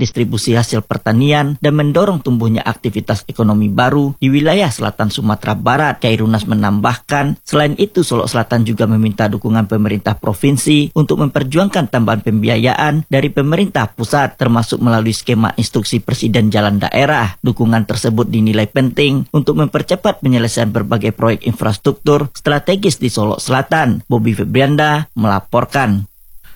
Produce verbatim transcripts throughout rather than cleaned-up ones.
distribusi hasil pertanian dan mendorong tumbuhnya aktivitas ekonomi baru di wilayah selatan Sumatera Barat. Khairunas menambahkan, selain itu Solok Selatan juga meminta dukungan pemerintah provinsi untuk memperjuangkan tambahan pembiayaan dari pemerintah pusat, termasuk melalui skema instruksi Presiden Jalan Daerah. Dukungan tersebut dinilai penting untuk mempercepat penyelesaian berbagai proyek infrastruktur strategis di Solok Selatan. Bobby Febrianda melaporkan.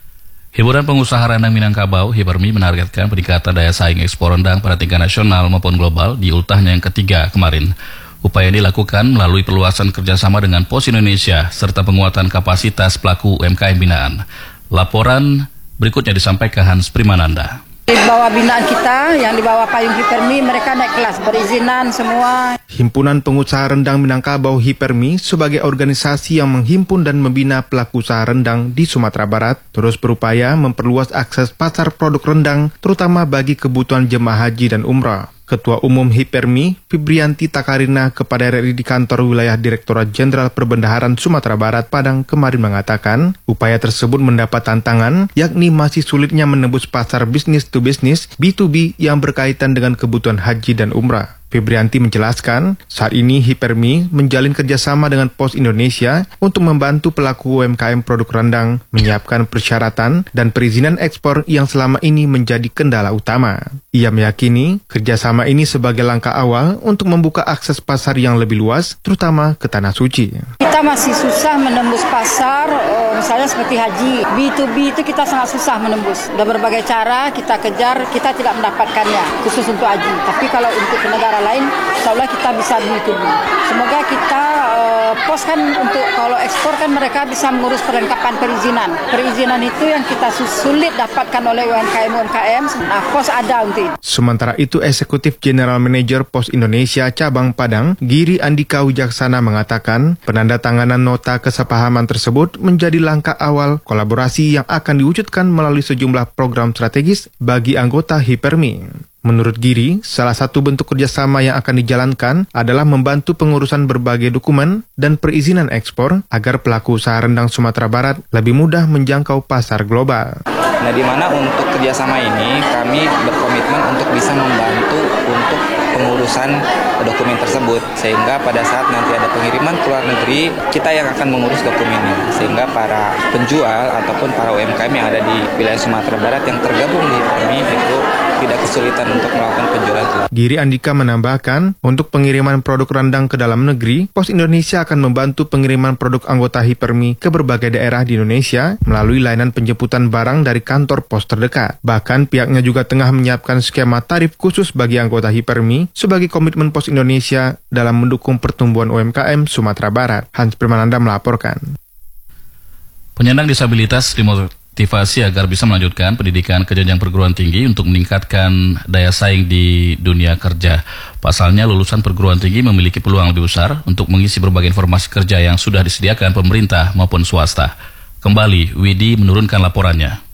Hiburan pengusaha rendang Minangkabau, Hipermi, menargetkan peningkatan daya saing ekspor rendang pada tingkat nasional maupun global di ultahnya yang ketiga kemarin. Upaya ini dilakukan melalui perluasan kerjasama dengan Pos Indonesia serta penguatan kapasitas pelaku U M K M binaan. Laporan berikutnya disampaikan Hans Primananda. Di bawah binaan kita, yang di bawah payung Hipermi, mereka naik kelas, berizinan semua. Himpunan Pengusaha Rendang Minangkabau Hipermi sebagai organisasi yang menghimpun dan membina pelaku usaha rendang di Sumatera Barat terus berupaya memperluas akses pasar produk rendang terutama bagi kebutuhan jemaah haji dan umrah. Ketua Umum Hipermi, Fibrianti Takarina, kepada R R I di kantor wilayah Direktorat Jenderal Perbendaharaan Sumatera Barat Padang kemarin mengatakan, upaya tersebut mendapat tantangan, yakni masih sulitnya menembus pasar bisnis to bisnis B to B yang berkaitan dengan kebutuhan haji dan umrah. Fibrianti menjelaskan, saat ini Hipermi menjalin kerjasama dengan Pos Indonesia untuk membantu pelaku U M K M produk rendang menyiapkan persyaratan dan perizinan ekspor yang selama ini menjadi kendala utama. Ia meyakini kerjasama ini sebagai langkah awal untuk membuka akses pasar yang lebih luas, terutama ke Tanah Suci. Kita masih susah menembus pasar, misalnya seperti haji. B to B itu kita sangat susah menembus. Dan berbagai cara kita kejar, kita tidak mendapatkannya, khusus untuk haji. Tapi kalau untuk ke negara lain, insya Allah kita bisa B to B. Semoga kita uh, pos kan untuk kalau ekspor kan mereka bisa mengurus perlengkapan perizinan. Perizinan itu yang kita sulit dapatkan oleh U M K M U M K M. Nah, pos ada untuk itu. Sementara itu, Eksekutif General Manager Pos Indonesia Cabang Padang, Giri Andika Wijaksana mengatakan, penandatanganan nota kesepahaman tersebut menjadi langkah awal kolaborasi yang akan diwujudkan melalui sejumlah program strategis bagi anggota Hipermi. Menurut Giri, salah satu bentuk kerjasama yang akan dijalankan adalah membantu pengurusan berbagai dokumen dan perizinan ekspor agar pelaku usaha rendang Sumatera Barat lebih mudah menjangkau pasar global. Nah, di mana untuk kerjasama ini kami berkomitmen untuk bisa membantu untuk pengurusan dokumen tersebut, sehingga pada saat nanti ada pengiriman ke luar negeri, kita yang akan mengurus dokumennya, sehingga para penjual ataupun para U M K M yang ada di wilayah Sumatera Barat yang tergabung di Hipermi itu tidak kesulitan untuk melakukan penjualan. Giri Andika menambahkan, untuk pengiriman produk rendang ke dalam negeri, Pos Indonesia akan membantu pengiriman produk anggota Hipermi ke berbagai daerah di Indonesia melalui layanan penjemputan barang dari kantor pos terdekat. Bahkan pihaknya juga tengah menyiapkan skema tarif khusus bagi anggota Hipermi sebagai komitmen Pos Indonesia dalam mendukung pertumbuhan U M K M Sumatera Barat. Hans Primananda melaporkan. Penyandang disabilitas dimotivasi agar bisa melanjutkan pendidikan ke jenjang perguruan tinggi untuk meningkatkan daya saing di dunia kerja. Pasalnya, lulusan perguruan tinggi memiliki peluang lebih besar untuk mengisi berbagai informasi kerja yang sudah disediakan pemerintah maupun swasta. Kembali, Widi menurunkan laporannya.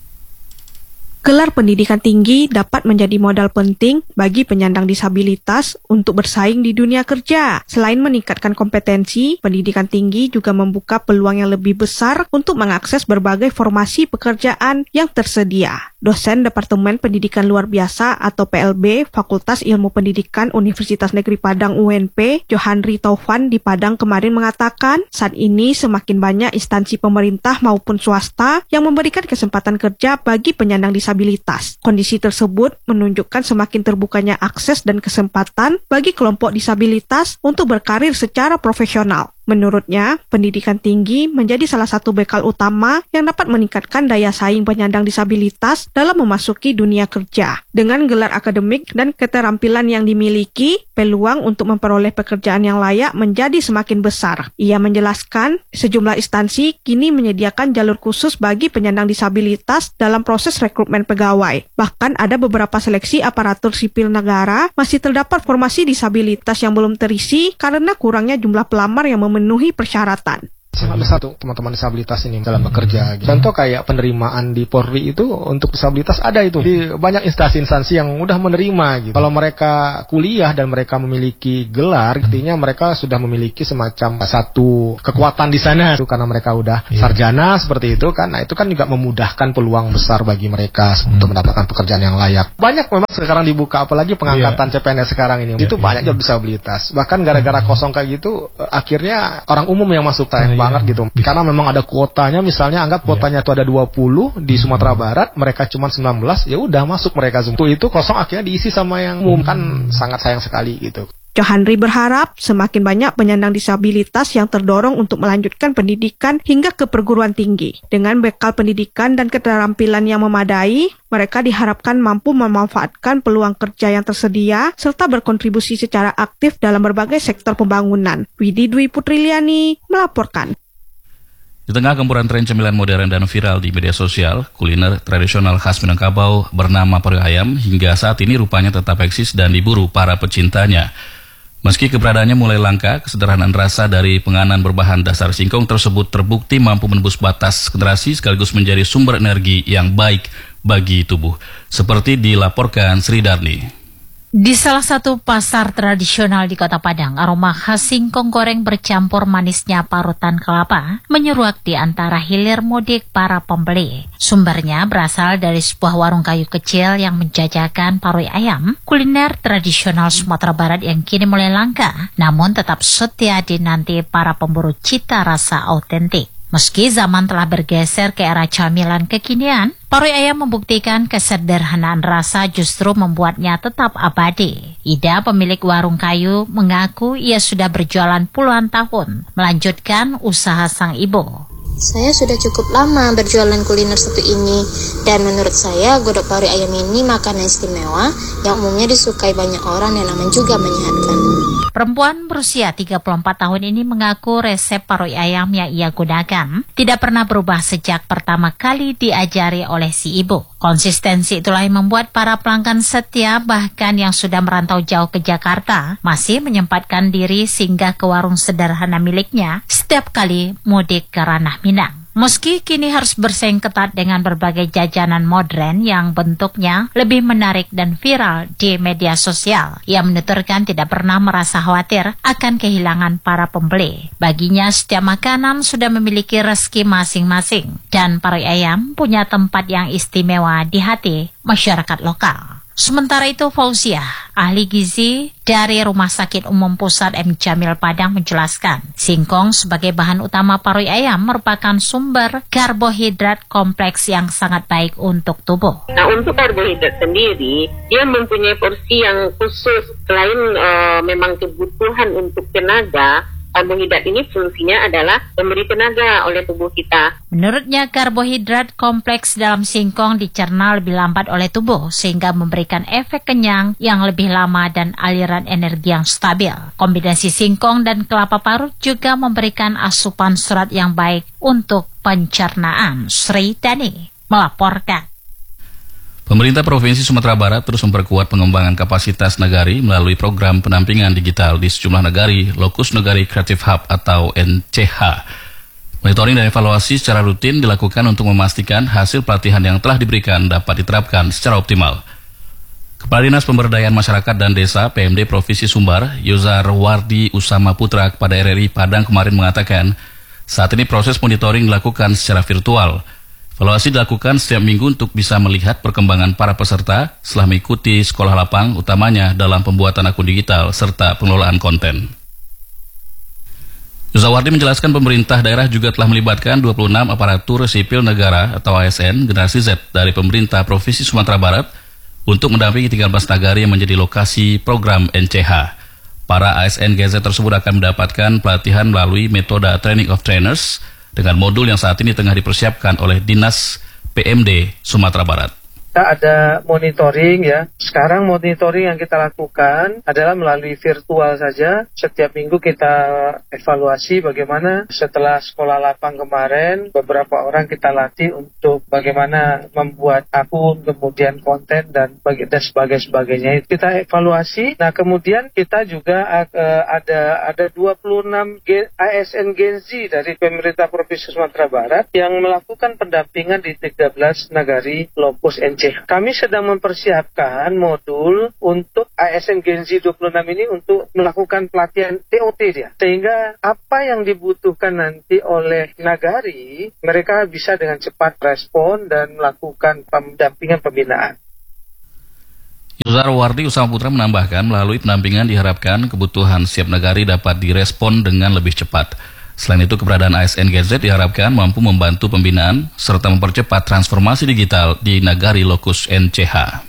Gelar pendidikan tinggi dapat menjadi modal penting bagi penyandang disabilitas untuk bersaing di dunia kerja. Selain meningkatkan kompetensi, pendidikan tinggi juga membuka peluang yang lebih besar untuk mengakses berbagai formasi pekerjaan yang tersedia. Dosen Departemen Pendidikan Luar Biasa atau P L B Fakultas Ilmu Pendidikan Universitas Negeri Padang U N P, Johanri Taufan di Padang kemarin mengatakan, saat ini semakin banyak instansi pemerintah maupun swasta yang memberikan kesempatan kerja bagi penyandang disabilitas. Kondisi tersebut menunjukkan semakin terbukanya akses dan kesempatan bagi kelompok disabilitas untuk berkarir secara profesional. Menurutnya, pendidikan tinggi menjadi salah satu bekal utama yang dapat meningkatkan daya saing penyandang disabilitas dalam memasuki dunia kerja. Dengan gelar akademik dan keterampilan yang dimiliki, peluang untuk memperoleh pekerjaan yang layak menjadi semakin besar. Ia menjelaskan, sejumlah instansi kini menyediakan jalur khusus bagi penyandang disabilitas dalam proses rekrutmen pegawai. Bahkan ada beberapa seleksi aparatur sipil negara masih terdapat formasi disabilitas yang belum terisi karena kurangnya jumlah pelamar yang memenuhi persyaratan. Sangat besar tuh teman-teman disabilitas ini dalam bekerja. Gitu. Contoh kayak penerimaan di Polri itu untuk disabilitas ada itu. Di banyak instansi-instansi yang udah menerima gitu. Kalau mereka kuliah dan mereka memiliki gelar, artinya mereka sudah memiliki semacam satu kekuatan di sana itu karena mereka udah sarjana seperti itu kan. Nah, itu kan juga memudahkan peluang besar bagi mereka hmm. untuk mendapatkan pekerjaan yang layak. Banyak memang sekarang dibuka, apalagi pengangkatan yeah. C P N S sekarang ini. Yeah, itu yeah, banyak yeah. disabilitas. Bahkan gara-gara kosong kayak gitu, akhirnya orang umum yang masuk sayang yeah. banget gitu. Karena memang ada kuotanya, misalnya anggap kuotanya itu yeah. ada dua puluh di Sumatera Barat, mereka cuma sembilan belas, ya udah masuk mereka semua. Itu kosong akhirnya diisi sama yang umum, kan sangat sayang sekali gitu. Johanri berharap semakin banyak penyandang disabilitas yang terdorong untuk melanjutkan pendidikan hingga ke perguruan tinggi. Dengan bekal pendidikan dan keterampilan yang memadai, mereka diharapkan mampu memanfaatkan peluang kerja yang tersedia serta berkontribusi secara aktif dalam berbagai sektor pembangunan. Widi Dwi Putriliani melaporkan. Di tengah gempuran tren cemilan modern dan viral di media sosial, kuliner tradisional khas Minangkabau bernama pari ayam hingga saat ini rupanya tetap eksis dan diburu para pecintanya. Meski keberadaannya mulai langka, kesederhanaan rasa dari penganan berbahan dasar singkong tersebut terbukti mampu menembus batas generasi sekaligus menjadi sumber energi yang baik bagi tubuh. Seperti dilaporkan Sri Darni. Di salah satu pasar tradisional di Kota Padang, aroma khas singkong goreng bercampur manisnya parutan kelapa menyeruak di antara hilir mudik para pembeli. Sumbernya berasal dari sebuah warung kayu kecil yang menjajakan paroi ayam, kuliner tradisional Sumatera Barat yang kini mulai langka, namun tetap setia dinanti para pemburu cita rasa autentik. Meski zaman telah bergeser ke era camilan kekinian, paroi ayam membuktikan kesederhanaan rasa justru membuatnya tetap abadi. Ida, pemilik warung kayu, mengaku ia sudah berjualan puluhan tahun, melanjutkan usaha sang ibu. Saya sudah cukup lama berjualan kuliner satu ini, dan menurut saya godok paroi ayam ini makanan istimewa yang umumnya disukai banyak orang dan aman juga menyehatkan. Perempuan berusia tiga puluh empat tahun ini mengaku resep paroi ayam yang ia gunakan tidak pernah berubah sejak pertama kali diajari oleh si ibu. Konsistensi itulah yang membuat para pelanggan setia, bahkan yang sudah merantau jauh ke Jakarta, masih menyempatkan diri singgah ke warung sederhana miliknya setiap kali mudik ke Ranah Minang. Meski kini harus bersaing ketat dengan berbagai jajanan modern yang bentuknya lebih menarik dan viral di media sosial, ia menuturkan tidak pernah merasa khawatir akan kehilangan para pembeli. Baginya setiap makanan sudah memiliki rezeki masing-masing dan paroi ayam punya tempat yang istimewa di hati masyarakat lokal. Sementara itu, Fauziah, ahli gizi dari Rumah Sakit Umum Pusat M. Jamil Padang menjelaskan, singkong sebagai bahan utama paroi ayam merupakan sumber karbohidrat kompleks yang sangat baik untuk tubuh. Nah, untuk karbohidrat sendiri, dia mempunyai porsi yang khusus. Selain uh, memang kebutuhan untuk tenaga, karbohidrat ini fungsinya adalah memberi tenaga oleh tubuh kita. Menurutnya, karbohidrat kompleks dalam singkong dicerna lebih lambat oleh tubuh sehingga memberikan efek kenyang yang lebih lama dan aliran energi yang stabil. Kombinasi singkong dan kelapa parut juga memberikan asupan serat yang baik untuk pencernaan. Sri Dani melaporkan. Pemerintah Provinsi Sumatera Barat terus memperkuat pengembangan kapasitas nagari melalui program penampingan digital di sejumlah nagari, Lokus Nagari Creative Hub atau N C H. Monitoring dan evaluasi secara rutin dilakukan untuk memastikan hasil pelatihan yang telah diberikan dapat diterapkan secara optimal. Kepala Dinas Pemberdayaan Masyarakat dan Desa P M D Provinsi Sumbar, Yozar Wardi Usama Putra kepada R R I Padang kemarin mengatakan, saat ini proses monitoring dilakukan secara virtual. Evaluasi dilakukan setiap minggu untuk bisa melihat perkembangan para peserta setelah mengikuti sekolah lapang, utamanya dalam pembuatan akun digital serta pengelolaan konten. Yuzawardi menjelaskan pemerintah daerah juga telah melibatkan dua puluh enam aparatur sipil negara atau A S N generasi Z dari pemerintah Provinsi Sumatera Barat untuk mendampingi tiga belas nagari yang menjadi lokasi program N C H. Para A S N G Z tersebut akan mendapatkan pelatihan melalui metode Training of Trainers dengan modul yang saat ini tengah dipersiapkan oleh Dinas P M D Sumatera Barat. kita ada monitoring ya. Sekarang monitoring yang kita lakukan adalah melalui virtual saja. Setiap minggu kita evaluasi bagaimana setelah sekolah lapang kemarin, beberapa orang kita latih untuk bagaimana membuat akun, kemudian konten dan dan sebagainya. Kita evaluasi. Nah, kemudian kita juga uh, ada ada dua puluh enam A S N Gen Z dari pemerintah Provinsi Sumatera Barat yang melakukan pendampingan di tiga belas nagari Lokus N C H. Kami sedang mempersiapkan modul untuk A S N Gen Z dua puluh enam ini untuk melakukan pelatihan T O T dia. Sehingga apa yang dibutuhkan nanti oleh nagari, mereka bisa dengan cepat respon dan melakukan pendampingan pembinaan. Yuzar Wardi Usama Putra menambahkan, melalui pendampingan diharapkan kebutuhan setiap nagari dapat direspon dengan lebih cepat. Selain itu, keberadaan A S N Gen Z diharapkan mampu membantu pembinaan serta mempercepat transformasi digital di nagari Lokus N C H.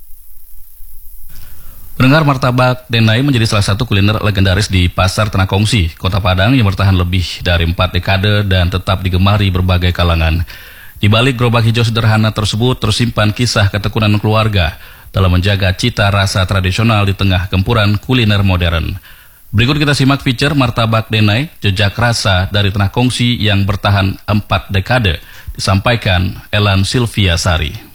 Pendengar, martabak denai menjadi salah satu kuliner legendaris di Pasar Tanah Kongsi, Kota Padang yang bertahan lebih dari empat dekade dan tetap digemari berbagai kalangan. Di balik gerobak hijau sederhana tersebut tersimpan kisah ketekunan keluarga dalam menjaga cita rasa tradisional di tengah gempuran kuliner modern. Berikut kita simak feature martabak denai, jejak rasa dari Tanah Kongsi yang bertahan empat dekade, disampaikan Elan Sylvia Sari.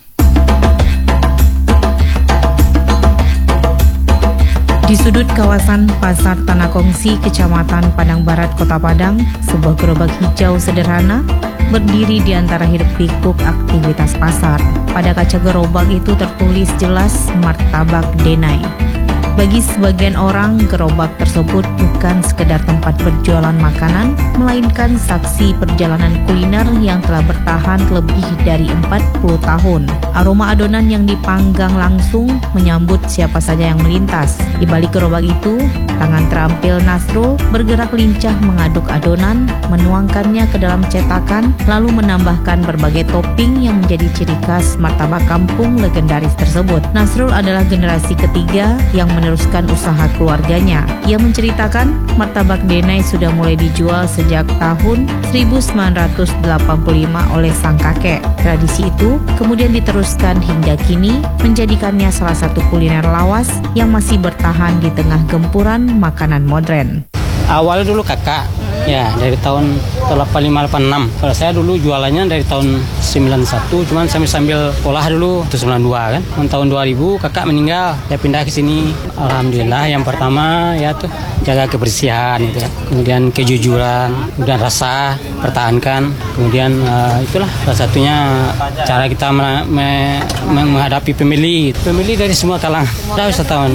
Di sudut kawasan Pasar Tanah Kongsi, Kecamatan Padang Barat, Kota Padang, sebuah gerobak hijau sederhana berdiri di antara hiruk-pikuk aktivitas pasar. Pada kaca gerobak itu tertulis jelas martabak denai. Bagi sebagian orang, gerobak tersebut bukan sekedar tempat berjualan makanan, melainkan saksi perjalanan kuliner yang telah bertahan lebih dari empat puluh tahun. Aroma adonan yang dipanggang langsung menyambut siapa saja yang melintas. Di balik gerobak itu, tangan terampil Nasrul bergerak lincah mengaduk adonan, menuangkannya ke dalam cetakan, lalu menambahkan berbagai topping yang menjadi ciri khas martabak kampung legendaris tersebut. Nasrul adalah generasi ketiga yang meneruskan usaha keluarganya. Ia menceritakan martabak denai sudah mulai dijual sejak tahun seribu sembilan ratus delapan puluh lima oleh sang kakek. Tradisi itu kemudian diteruskan hingga kini, menjadikannya salah satu kuliner lawas yang masih bertahan di tengah gempuran makanan modern. Awal dulu kakak, ya dari tahun delapan lima delapan enam. Kalau saya dulu jualannya dari tahun sembilan satu, cuman sambil sambil olah dulu itu sembilan dua kan. Tahun dua ribu kakak meninggal, saya pindah ke sini. Alhamdulillah yang pertama ya tuh jaga kebersihan gitu ya. Kemudian kejujuran, kemudian rasa pertahankan. Kemudian uh, itulah salah satunya cara kita me- me- menghadapi pembeli. Pembeli dari semua kalangan. Sudah wisatawan.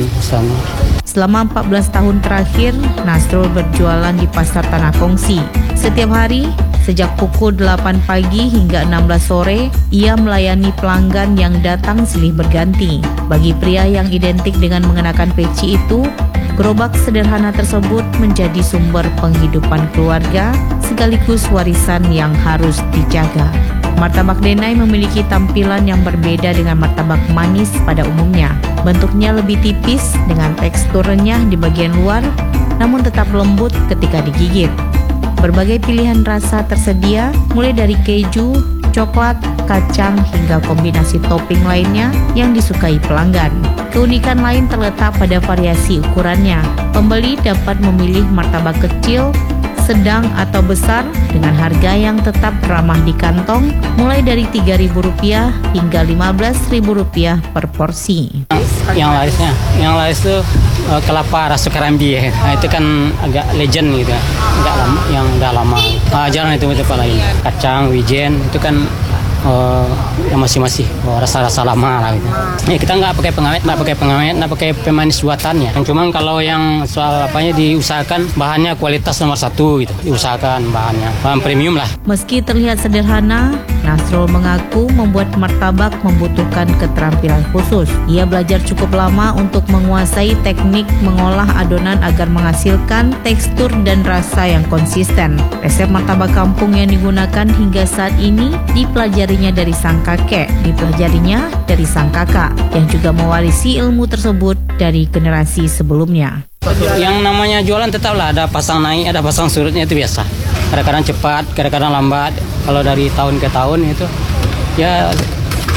Selama empat belas tahun terakhir, Nasrul berjualan di Pasar Tanah Kongsi. Setiap hari, sejak pukul delapan pagi hingga enam belas sore, ia melayani pelanggan yang datang silih berganti. Bagi pria yang identik dengan mengenakan peci itu, gerobak sederhana tersebut menjadi sumber penghidupan keluarga sekaligus warisan yang harus dijaga. Martabak denai memiliki tampilan yang berbeda dengan martabak manis pada umumnya. Bentuknya lebih tipis dengan tekstur renyah di bagian luar, namun tetap lembut ketika digigit. Berbagai pilihan rasa tersedia, mulai dari keju, coklat, kacang, hingga kombinasi topping lainnya yang disukai pelanggan. Keunikan lain terletak pada variasi ukurannya. Pembeli dapat memilih martabak kecil, sedang atau besar dengan harga yang tetap ramah di kantong, mulai dari tiga ribu rupiah hingga lima belas ribu rupiah per porsi. Yang larisnya, yang laris itu uh, kelapa rasa karambi ya. Nah, itu kan agak legend gitu, agak lama, yang udah lama. Uh, jarang itu itu lain. Kacang, wijen itu kan uh, yang masih-masih oh, rasa-rasa lama lah gitu. Ya, kita nggak pakai pengawet, nggak pakai pengawet, nggak pakai pemanis buatannya. Cuma kalau yang soal apanya diusahakan bahannya kualitas nomor satu gitu, diusahakan bahannya, bahan premium lah. Meski terlihat sederhana, Nasrul mengaku membuat martabak membutuhkan keterampilan khusus. Ia belajar cukup lama untuk menguasai teknik mengolah adonan agar menghasilkan tekstur dan rasa yang konsisten. Resep martabak kampung yang digunakan hingga saat ini dipelajarinya dari sang kakek, dipelajarinya dari sang kakak, yang juga mewarisi ilmu tersebut dari generasi sebelumnya. Yang namanya jualan tetaplah ada pasang naik, ada pasang surutnya, itu biasa. Kadang-kadang cepat, kadang-kadang lambat. Kalau dari tahun ke tahun itu ya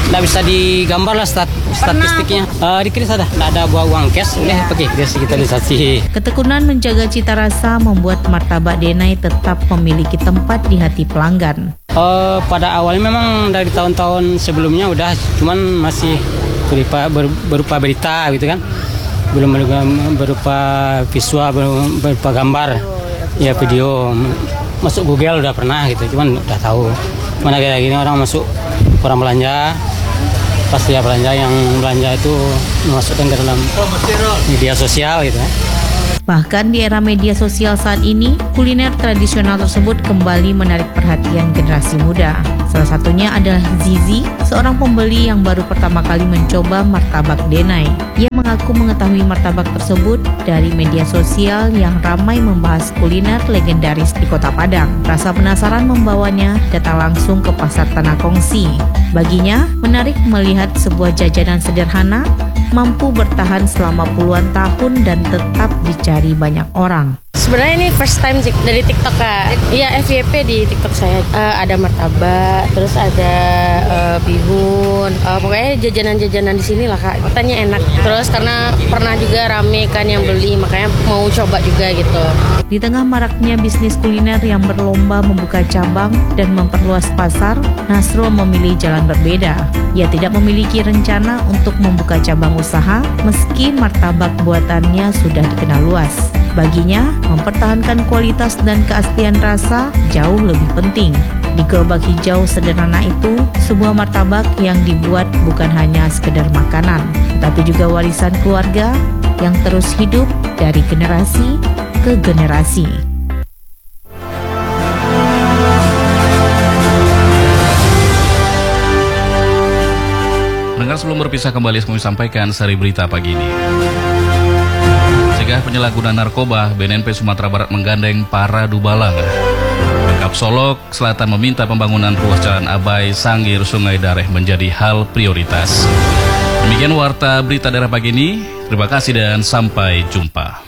nggak bisa digambar lah stat, statistiknya. Uh, di kris ada, nggak ada buah uang cash, udah pakai kris digitalisasi. Ketekunan menjaga cita rasa membuat martabak Denai tetap memiliki tempat di hati pelanggan. Uh, pada awalnya memang dari tahun-tahun sebelumnya udah, cuman masih berupa, ber, berupa berita gitu kan, belum berupa visual, berupa gambar, ya video. Masuk Google udah pernah gitu, cuman udah tahu. Mana kayak gini orang masuk, orang belanja, pas dia belanja yang belanja itu masukkan ke dalam media sosial gitu ya. Bahkan di era media sosial saat ini, kuliner tradisional tersebut kembali menarik perhatian generasi muda. Salah satunya adalah Zizi, seorang pembeli yang baru pertama kali mencoba martabak Denai. Ia mengaku mengetahui martabak tersebut dari media sosial yang ramai membahas kuliner legendaris di Kota Padang. Rasa penasaran membawanya datang langsung ke Pasar Tanah Kongsi. Baginya, menarik melihat sebuah jajanan sederhana mampu bertahan selama puluhan tahun dan tetap dicari banyak orang. Sebenarnya ini first time sih dari TikTok Kak. Iya, F Y P di TikTok saya. Uh, ada martabak, terus ada uh, bihun. Uh, pokoknya jajanan-jajanan di sini lah Kak. Katanya enak. Terus karena pernah juga rame kan yang beli, makanya mau coba juga gitu. Di tengah maraknya bisnis kuliner yang berlomba membuka cabang dan memperluas pasar, Nasrul memilih jalan berbeda. Ia tidak memiliki rencana untuk membuka cabang usaha meski martabak buatannya sudah dikenal luas. Baginya, mempertahankan kualitas dan keaslian rasa jauh lebih penting. Di gerobak hijau sederhana itu, sebuah martabak yang dibuat bukan hanya sekedar makanan, tetapi juga warisan keluarga yang terus hidup dari generasi ke generasi. Pendengar, sebelum berpisah kembali, kami sampaikan seri berita pagi ini. Cegah penyalahgunaan narkoba, B N N P Sumatera Barat menggandeng para dubalang. Pemkab Solok Selatan meminta pembangunan ruas jalan Abai Sangir Sungai Dareh menjadi hal prioritas. Demikian warta berita daerah pagi ini. Terima kasih dan sampai jumpa.